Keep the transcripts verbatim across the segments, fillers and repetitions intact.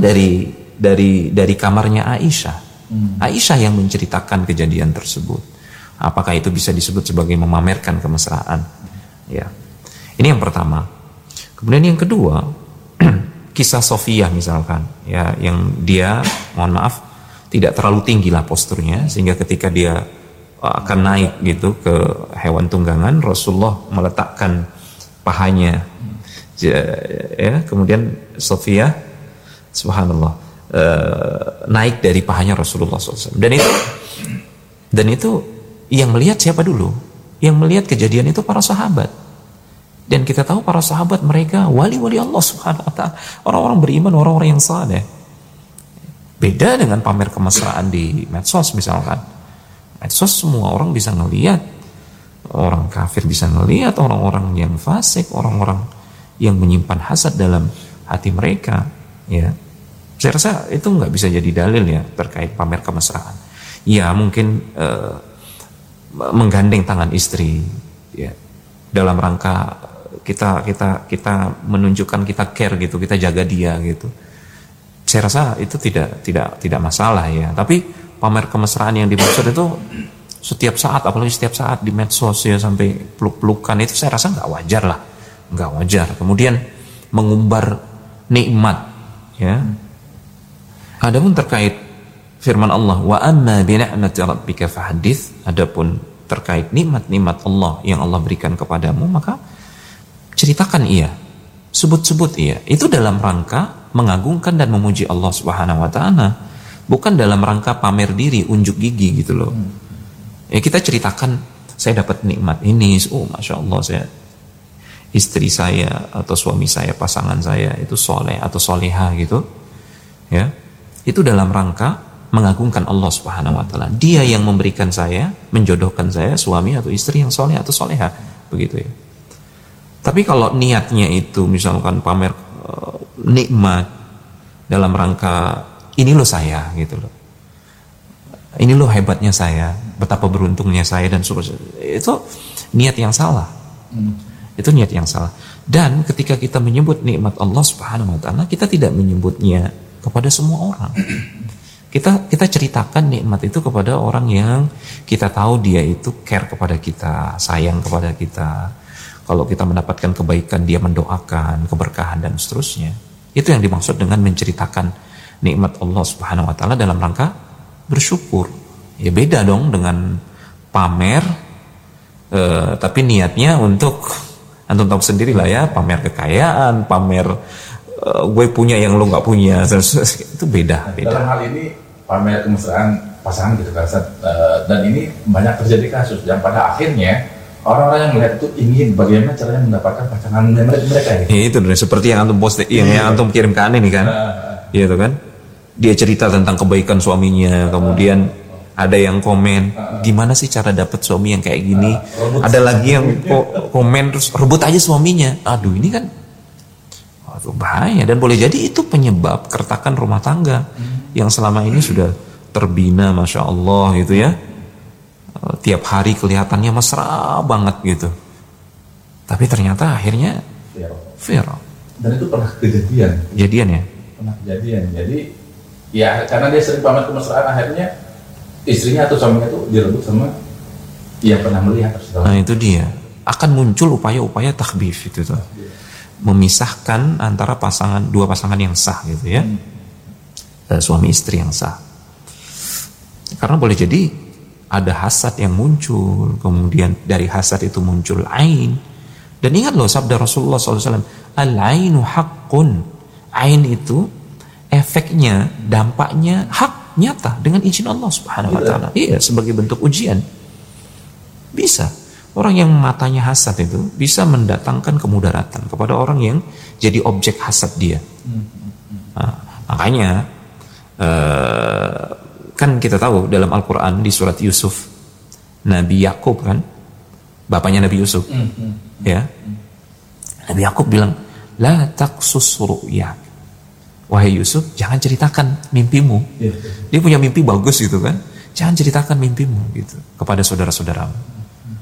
dari dari dari kamarnya Aisyah. Hmm. Aisyah yang menceritakan kejadian tersebut. Apakah itu bisa disebut sebagai memamerkan kemesraan? Ya. Ini yang pertama. Kemudian yang kedua, kisah Sofiyah misalkan, ya, yang dia, mohon maaf, tidak terlalu tinggi lah posturnya, sehingga ketika dia akan naik gitu ke hewan tunggangan, Rasulullah meletakkan pahanya, ya, kemudian Sofiyah, subhanallah, uh, naik dari pahanya Rasulullah shallallahu alaihi wasallam. Dan itu, dan itu yang melihat siapa dulu? Yang melihat kejadian itu para sahabat. Dan kita tahu para sahabat mereka wali-wali Allah subhanahu wa ta'ala, orang-orang beriman, orang-orang yang saleh. Beda dengan pamer kemesraan di medsos misalkan. Medsos semua orang bisa ngelihat, orang kafir bisa ngelihat, orang-orang yang fasik, orang-orang yang menyimpan hasad dalam hati mereka. Ya, saya rasa itu nggak bisa jadi dalil ya terkait pamer kemesraan. Ya mungkin eh, menggandeng tangan istri, ya, dalam rangka kita kita kita menunjukkan kita care gitu, kita jaga dia gitu. Saya rasa itu tidak tidak tidak masalah ya. Tapi pamer kemesraan yang dimaksud itu setiap saat, apalagi setiap saat di medsos ya, sampai peluk-pelukan, itu saya rasa nggak wajar lah, nggak wajar. Kemudian mengumbar nikmat, ya. Adapun terkait firman Allah, wa amma bi ni'mati rabbika fahaddits, adapun terkait nikmat-nikmat Allah yang Allah berikan kepadamu, maka ceritakan ia, sebut-sebut ia. Itu dalam rangka mengagungkan dan memuji Allah Subhanahu wa taala, bukan dalam rangka pamer diri, unjuk gigi gitu loh. Ya, kita ceritakan saya dapat nikmat ini, oh masya Allah, saya, istri saya atau suami saya, pasangan saya itu soleh atau soleha gitu, ya. Itu dalam rangka mengagungkan Allah Subhanahu wa taala. Dia yang memberikan saya, menjodohkan saya suami atau istri yang soleh atau soleha, begitu ya. Tapi kalau niatnya itu misalkan pamer uh, nikmat dalam rangka ini loh saya gitu loh, ini loh hebatnya saya, betapa beruntungnya saya dan sebagainya, itu niat yang salah. Hmm. Itu niat yang salah. Dan ketika kita menyebut nikmat Allah Subhanahu wa taala, kita tidak menyebutnya kepada semua orang. Kita kita ceritakan nikmat itu kepada orang yang kita tahu dia itu care kepada kita, sayang kepada kita. Kalau kita mendapatkan kebaikan, dia mendoakan keberkahan dan seterusnya. Itu yang dimaksud dengan menceritakan nikmat Allah Subhanahu wa taala dalam rangka bersyukur. Ya beda dong dengan pamer, eh, tapi niatnya untuk, antum tahu sendiri lah ya, pamer kekayaan, pamer eh, gue punya yang lo nggak punya, itu beda, beda. Dalam hal ini pamer kemesraan pasangan gitu kan, uh, dan ini banyak terjadi kasus yang pada akhirnya orang-orang yang melihat itu ingin bagaimana caranya mendapatkan pasangan mereka gitu. Ya, itu seperti yang antum post, yang, yang antum kirim ke aneh nih kan, iya uh, tuh kan, dia cerita tentang kebaikan suaminya, kemudian ada yang komen, gimana sih cara dapat suami yang kayak gini, uh, ada lagi yang ko- komen terus rebut aja suaminya. Aduh, ini kan aduh, bahaya, dan boleh jadi itu penyebab keretakan rumah tangga hmm. yang selama ini sudah terbina, masya Allah gitu ya. Tiap hari kelihatannya mesra banget gitu, tapi ternyata akhirnya viral. Dan itu pernah kejadian. Kejadian ya? Pernah kejadian. Jadi ya karena dia sering pamer kemesraan, akhirnya istrinya atau suaminya tuh direbut sama yang pernah melihat. Nah itu dia, akan muncul upaya-upaya takhbif itu tuh, memisahkan antara pasangan, dua pasangan yang sah gitu ya, hmm. suami istri yang sah. Karena boleh jadi ada hasad yang muncul, kemudian dari hasad itu muncul ain. Dan ingat loh sabda Rasulullah shallallahu alaihi wasallam, al-ainu haqqun. Ain itu efeknya, dampaknya hak, nyata, dengan izin Allah Subhanahu wa taala. Iya, sebagai bentuk ujian. Bisa. Orang yang matanya hasad itu bisa mendatangkan kemudaratan kepada orang yang jadi objek hasad dia. Nah, makanya uh, kan kita tahu dalam Al-Quran di surat Yusuf, Nabi Yakub kan, bapaknya Nabi Yusuf, mm-hmm. ya, Nabi Yakub bilang, la taqsus ru'yak, wahai Yusuf, jangan ceritakan mimpimu. Yeah. Dia punya mimpi bagus gitu kan, jangan ceritakan mimpimu gitu kepada saudara-saudaramu.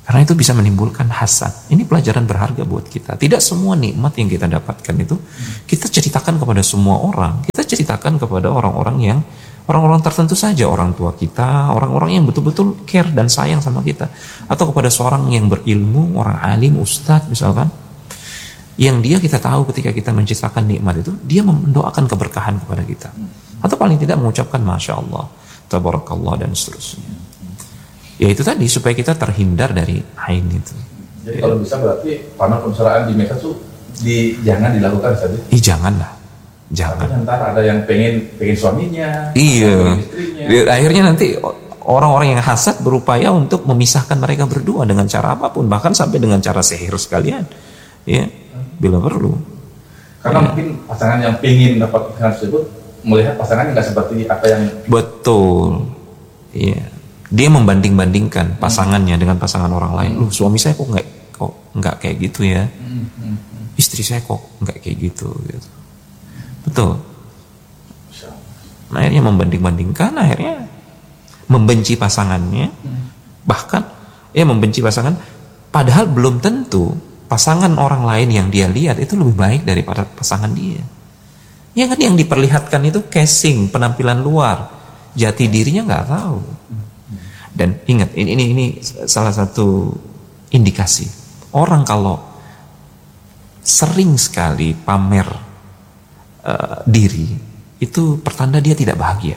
Karena itu bisa menimbulkan hasad. Ini pelajaran berharga buat kita. Tidak semua nikmat yang kita dapatkan itu kita ceritakan kepada semua orang. Kita ceritakan kepada orang-orang yang orang-orang tertentu saja, orang tua kita, orang-orang yang betul-betul care dan sayang sama kita, atau kepada seorang yang berilmu, orang alim, ustadz misalkan, yang dia kita tahu ketika kita menceritakan nikmat itu, dia mendoakan keberkahan kepada kita, atau paling tidak mengucapkan masya Allah, tabarakallah dan seterusnya. Ya itu tadi supaya kita terhindar dari ain itu. Jadi kalau bisa berarti pamer kemesraan di medsos tuh di, jangan dilakukan saja. Ih janganlah, jangan. Tapi ntar ada yang pengen pengen suaminya, iya. pengen istrinya. Akhirnya nanti orang-orang yang hasad berupaya untuk memisahkan mereka berdua dengan cara apapun, bahkan sampai dengan cara sihir sekalian, ya bila perlu. Karena ya. Mungkin pasangan yang pengen dapat pasangan tersebut melihat pasangannya nggak seperti apa yang betul, iya. Dia membanding-bandingkan pasangannya dengan pasangan orang lain. Loh, suami saya kok nggak kok nggak kayak gitu ya? Istri saya kok nggak kayak gitu, gitu. Betul. Akhirnya membanding-bandingkan, akhirnya membenci pasangannya, bahkan ya membenci pasangan. Padahal belum tentu pasangan orang lain yang dia lihat itu lebih baik daripada pasangan dia. Ya kan yang diperlihatkan itu casing, penampilan luar, jati dirinya nggak tahu. Dan ingat, ini, ini ini salah satu indikasi orang kalau sering sekali pamer uh, diri, itu pertanda dia tidak bahagia.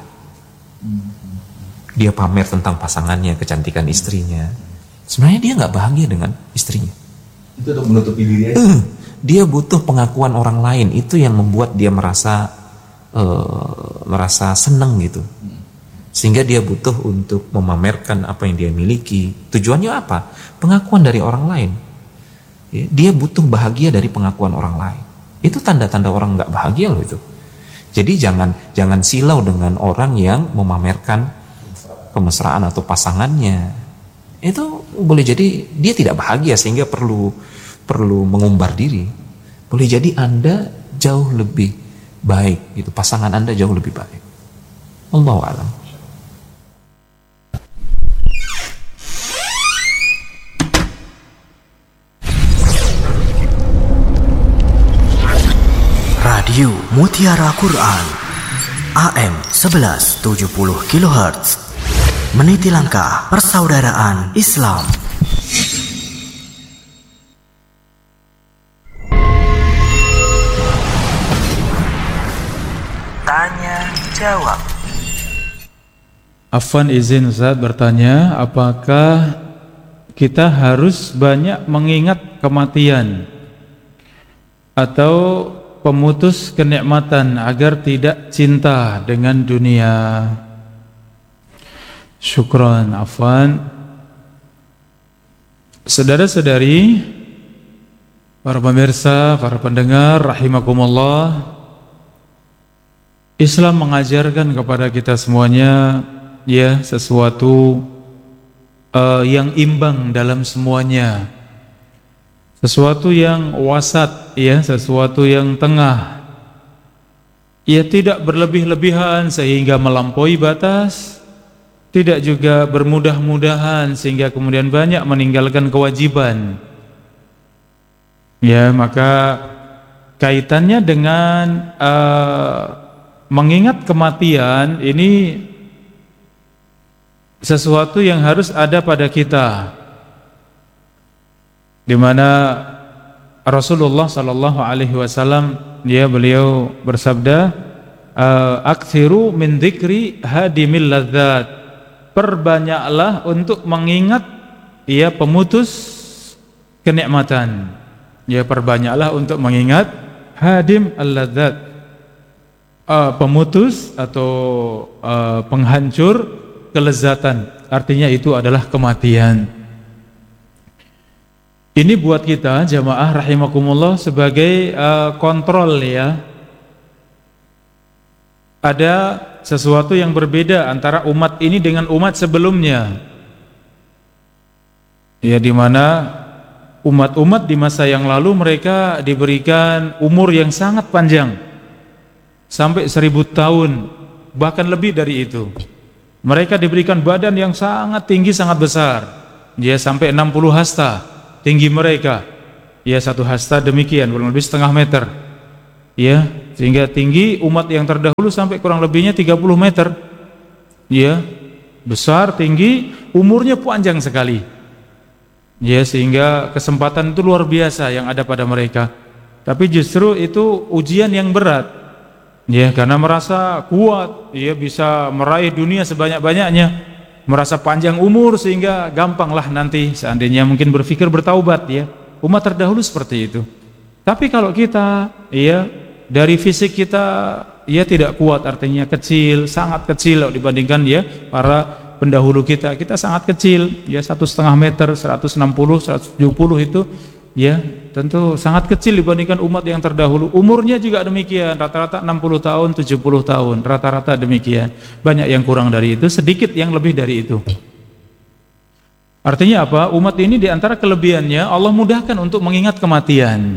Dia pamer tentang pasangannya, kecantikan istrinya, sebenarnya dia nggak bahagia dengan istrinya. Itu untuk menutupi diri aja. Uh, dia butuh pengakuan orang lain, itu yang membuat dia merasa uh, merasa senang gitu. Sehingga dia butuh untuk memamerkan apa yang dia miliki. Tujuannya apa? Pengakuan dari orang lain. Dia butuh bahagia dari pengakuan orang lain. Itu tanda-tanda orang nggak bahagia loh itu. Jadi jangan jangan silau dengan orang yang memamerkan kemesraan atau pasangannya. Itu boleh jadi dia tidak bahagia sehingga perlu perlu mengumbar diri. Boleh jadi Anda jauh lebih baik, gitu. Pasangan Anda jauh lebih baik. Allahu a'lam. Radio Mutiara Quran A M sebelas tujuh puluh kilohertz, meniti langkah persaudaraan Islam. Tanya jawab. Afwan izin Ustaz bertanya, apakah kita harus banyak mengingat kematian atau pemutus kenikmatan agar tidak cinta dengan dunia? Syukran Afwan. Saudara-saudari, para pemirsa, para pendengar rahimakumullah, Islam mengajarkan kepada kita semuanya ya sesuatu uh, yang imbang dalam semuanya. Sesuatu yang wasat, ya, sesuatu yang tengah. Ya, tidak berlebih-lebihan sehingga melampaui batas, tidak juga bermudah-mudahan sehingga kemudian banyak meninggalkan kewajiban. Ya, maka kaitannya dengan uh, mengingat kematian ini sesuatu yang harus ada pada kita, di mana Rasulullah Sallallahu Alaihi Wasallam dia beliau bersabda, "Aktsiru min dzikri hadimil ladzat." Perbanyaklah untuk mengingat ya pemutus kenikmatan. Ya, perbanyaklah untuk mengingat hadim al-ladzat, uh, pemutus atau uh, penghancur kelezatan. Artinya itu adalah kematian. Ini buat kita jamaah rahimakumullah sebagai uh, kontrol ya. Ada sesuatu yang berbeda antara umat ini dengan umat sebelumnya. Ya, di mana umat-umat di masa yang lalu mereka diberikan umur yang sangat panjang, sampai seribu tahun, bahkan lebih dari itu. Mereka diberikan badan yang sangat tinggi, sangat besar. ya sampai enam puluh hasta tinggi mereka. Ya, satu hasta demikian, kurang lebih setengah meter. Ya, sehingga tinggi umat yang terdahulu sampai kurang lebihnya tiga puluh meter. Ya, besar, tinggi, umurnya panjang sekali. Ya, sehingga kesempatan itu luar biasa yang ada pada mereka. Tapi justru itu ujian yang berat. Ya, karena merasa kuat, ya bisa meraih dunia sebanyak-banyaknya, merasa panjang umur sehingga gampanglah nanti seandainya mungkin berpikir bertaubat ya. Umat terdahulu seperti itu. Tapi kalau kita ya dari fisik kita ya tidak kuat, artinya kecil, sangat kecil dibandingkan ya para pendahulu kita. Kita sangat kecil, ya satu setengah meter, seratus enam puluh, seratus tujuh puluh itu ya tentu sangat kecil dibandingkan umat yang terdahulu. Umurnya juga demikian, rata-rata enam puluh tahun, tujuh puluh tahun, rata-rata demikian. Banyak yang kurang dari itu, sedikit yang lebih dari itu. Artinya apa? Umat ini diantara kelebihannya Allah mudahkan untuk mengingat kematian.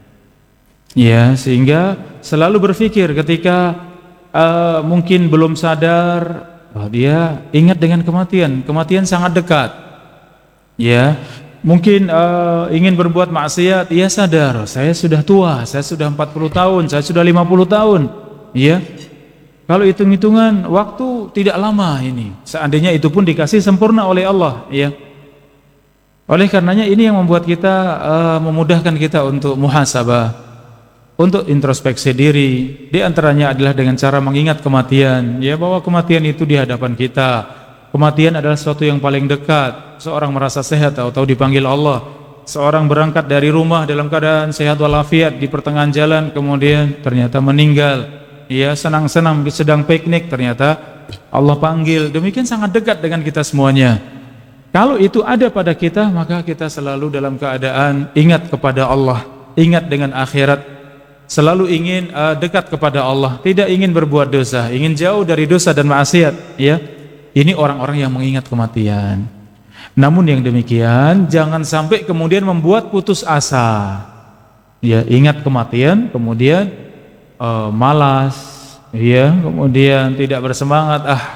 Ya, sehingga selalu berpikir ketika uh, mungkin belum sadar, oh, dia ingat dengan kematian. Kematian sangat dekat. Ya, mungkin uh, ingin berbuat maksiat, ia sadar, saya sudah tua, saya sudah empat puluh tahun, saya sudah lima puluh tahun. Ya. Kalau hitung-hitungan waktu tidak lama ini. Seandainya itu pun dikasih sempurna oleh Allah, ya. Oleh karenanya ini yang membuat kita uh, memudahkan kita untuk muhasabah, untuk introspeksi diri. Di antaranya adalah dengan cara mengingat kematian, ya, bahwa kematian itu di hadapan kita. Kematian adalah sesuatu yang paling dekat. Seorang merasa sehat atau dipanggil Allah. Seorang berangkat dari rumah dalam keadaan sehat walafiat, di pertengahan jalan kemudian ternyata meninggal. Ya, senang-senang sedang piknik, ternyata Allah panggil. Demikian sangat dekat dengan kita semuanya. Kalau itu ada pada kita, maka kita selalu dalam keadaan ingat kepada Allah, ingat dengan akhirat, selalu ingin uh, dekat kepada Allah, tidak ingin berbuat dosa, ingin jauh dari dosa dan maksiat. Ya, ini orang-orang yang mengingat kematian. Namun yang demikian jangan sampai kemudian membuat putus asa. Ya, ingat kematian, kemudian uh, malas, ya, kemudian tidak bersemangat. Ah,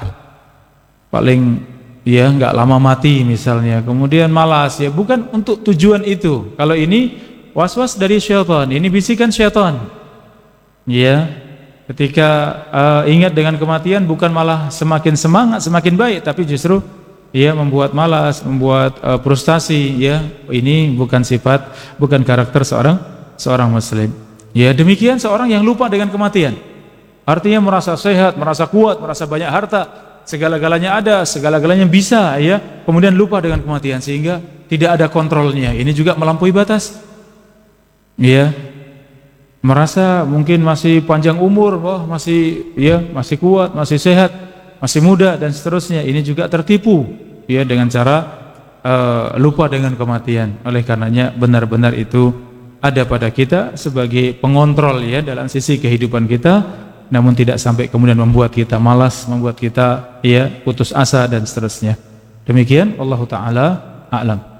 paling ya nggak lama mati misalnya, kemudian malas, ya bukan untuk tujuan itu. Kalau ini was-was dari syaitan, ini bisikan syaitan. Ya, ketika uh, ingat dengan kematian bukan malah semakin semangat, semakin baik, tapi justru ya membuat malas, membuat uh, frustasi. Ya, ini bukan sifat, bukan karakter seorang seorang muslim. Ya, demikian seorang yang lupa dengan kematian. Artinya merasa sehat, merasa kuat, merasa banyak harta, segala-galanya ada, segala-galanya bisa, ya, kemudian lupa dengan kematian sehingga tidak ada kontrolnya. Ini juga melampaui batas. Ya, merasa mungkin masih panjang umur, wah masih ya masih kuat, masih sehat, masih muda dan seterusnya. Ini juga tertipu ya dengan cara uh, lupa dengan kematian. Oleh karenanya benar-benar itu ada pada kita sebagai pengontrol ya dalam sisi kehidupan kita. Namun tidak sampai kemudian membuat kita malas, membuat kita ya putus asa dan seterusnya. Demikian, Allahu taala a'lam.